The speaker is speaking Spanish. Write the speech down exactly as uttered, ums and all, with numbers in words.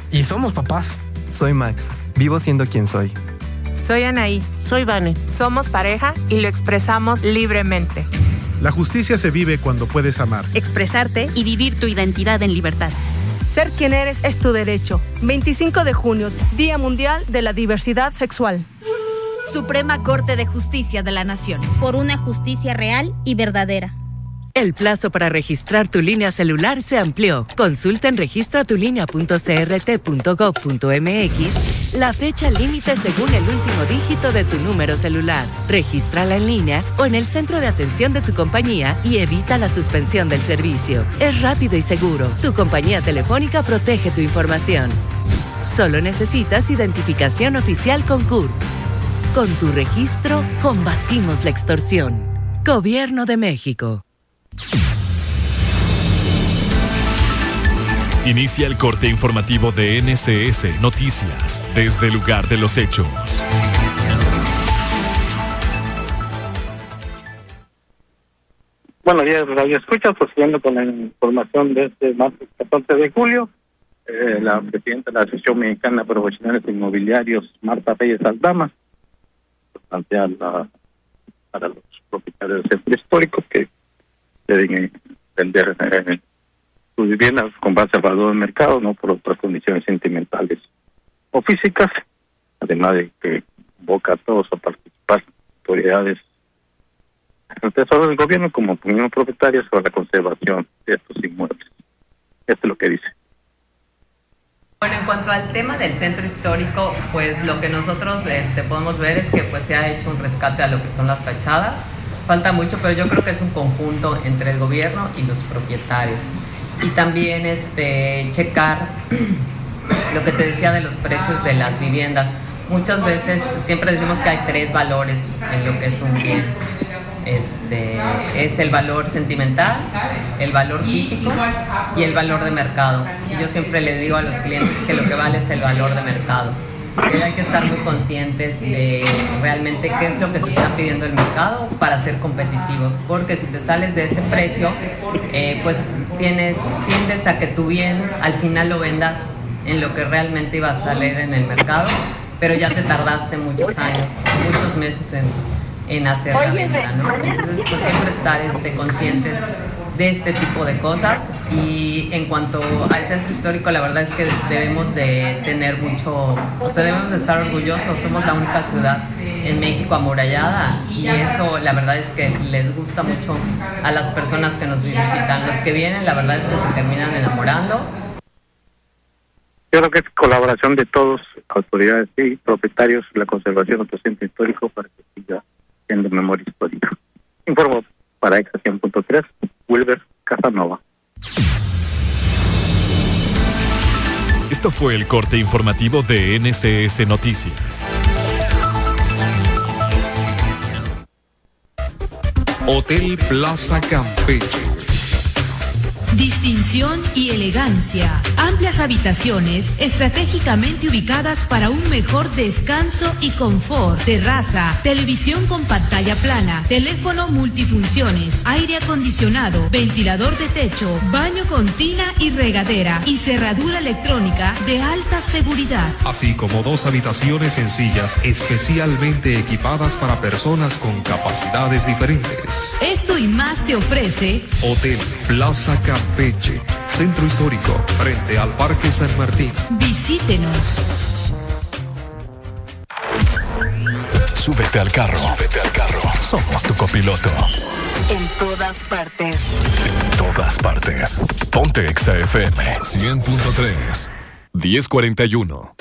Y somos papás. Soy Max. Vivo siendo quien soy. Soy Anaí. Soy Vane. Somos pareja y lo expresamos libremente. La justicia se vive cuando puedes amar, expresarte y vivir tu identidad en libertad. Ser quien eres es tu derecho. veinticinco de junio, Día Mundial de la Diversidad Sexual. Suprema Corte de Justicia de la Nación. Por una justicia real y verdadera. El plazo para registrar tu línea celular se amplió. Consulta en registra tu línea punto c r t punto gov punto m x la fecha límite según el último dígito de tu número celular. Regístrala en línea o en el centro de atención de tu compañía y evita la suspensión del servicio. Es rápido y seguro. Tu compañía telefónica protege tu información. Solo necesitas identificación oficial con C U R P. Con tu registro, combatimos la extorsión. Gobierno de México. Inicia el corte informativo de N S S Noticias desde el lugar de los hechos. Buenos días, Radio Escucha, prosiguiendo con la información de este martes catorce de julio. Eh, la presidenta de la Asociación Mexicana de Profesionales Inmobiliarios, Marta Reyes Aldama, plantea la, para los propietarios del centro histórico que deben vender eh, sus viviendas con base al valor del mercado, no por otras condiciones sentimentales o físicas, además de que invoca a todos a participar autoridades del Tesoro del Gobierno como mismos propietarios sobre la conservación de estos inmuebles. Esto es lo que dice. Bueno, en cuanto al tema del centro histórico, pues lo que nosotros este, podemos ver es que pues se ha hecho un rescate a lo que son las fachadas. Falta mucho, pero yo creo que es un conjunto entre el gobierno y los propietarios. Y también este, checar lo que te decía de los precios de las viviendas. Muchas veces siempre decimos que hay tres valores en lo que es un bien. Este, es el valor sentimental, el valor físico y el valor de mercado. Y yo siempre le digo a los clientes que lo que vale es el valor de mercado. Que hay que estar muy conscientes de realmente qué es lo que te está pidiendo el mercado para ser competitivos, porque si te sales de ese precio, eh, pues tienes, tiendes a que tu bien al final lo vendas en lo que realmente iba a salir en el mercado, pero ya te tardaste muchos años, muchos meses en, en hacer la venta, ¿no? Entonces, pues siempre estar este, conscientes de este tipo de cosas. Y en cuanto al centro histórico, la verdad es que debemos de tener mucho, o sea, debemos de estar orgullosos. Somos la única ciudad en México amurallada y eso la verdad es que les gusta mucho a las personas que nos visitan. Los que vienen, la verdad es que se terminan enamorando. Yo creo que es colaboración de todos, autoridades y propietarios, la conservación de nuestro centro histórico para que siga siendo memoria histórica. Informo para Exa cien punto tres, Wilber Casanova. Esto fue el corte informativo de N S S Noticias. Hotel Plaza Campeche. Distinción y elegancia. Amplias habitaciones estratégicamente ubicadas para un mejor descanso y confort. Terraza, televisión con pantalla plana, teléfono multifunciones, aire acondicionado, ventilador de techo, baño con tina y regadera y cerradura electrónica de alta seguridad. Así como dos habitaciones sencillas especialmente equipadas para personas con capacidades diferentes. Esto y más te ofrece Hotel Plaza Campeche. Campeche, Centro Histórico, frente al Parque San Martín. Visítenos. Súbete al carro. Súbete al carro. Somos tu copiloto. En todas partes. En todas partes. Ponte Exa F M cien punto tres. diez cuarenta y uno.